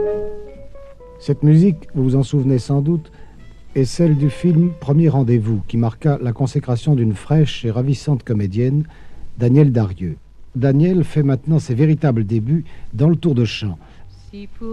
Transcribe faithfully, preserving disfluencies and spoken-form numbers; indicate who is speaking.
Speaker 1: Cette musique, vous vous en souvenez sans doute, est celle du film Premier Rendez-vous, qui marqua la consécration d'une fraîche et ravissante comédienne, Danielle Darrieux. Danielle fait maintenant ses véritables débuts dans le tour de chant. Si pour